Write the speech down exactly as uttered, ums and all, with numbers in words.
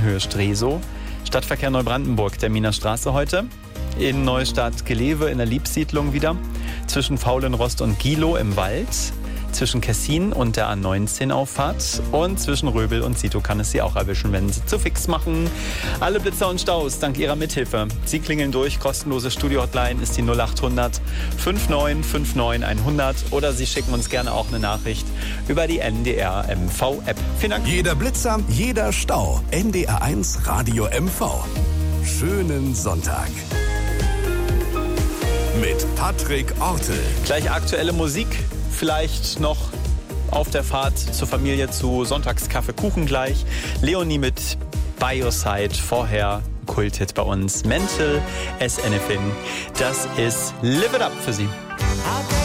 Höhe Stresow. Stadtverkehr Neubrandenburg, der Miner Straße heute. In Neustadt-Gelewe in der Liebsiedlung wieder. Zwischen Faulenrost und Gilow im Wald. Zwischen Kessin und der A neunzehn Auffahrt. Und zwischen Röbel und Sito kann es Sie auch erwischen, wenn Sie zu fix machen. Alle Blitzer und Staus dank Ihrer Mithilfe. Sie klingeln durch. Kostenlose Studio-Hotline ist die null acht hundert neunundfünfzig neunundfünfzig hundert. Oder Sie schicken uns gerne auch eine Nachricht über die N D R M V-App. Vielen Dank. Jeder Blitzer, jeder Stau. N D R eins Radio M V. Schönen Sonntag. Mit Patrick Ortel. Gleich aktuelle Musik. Vielleicht noch auf der Fahrt zur Familie zu Sonntagskaffee Kuchen gleich. Leonie mit Bioside, vorher Kulthit bei uns. Mental as Anything. Das ist Live It Up für Sie.